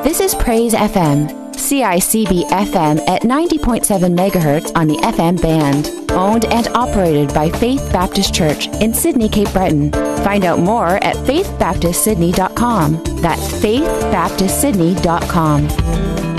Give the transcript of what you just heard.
This is Praise FM, CICB FM at 90.7 megahertz on the FM band. Owned and operated by Faith Baptist Church in Sydney, Cape Breton. Find out more at faithbaptistsydney.com. That's faithbaptistsydney.com.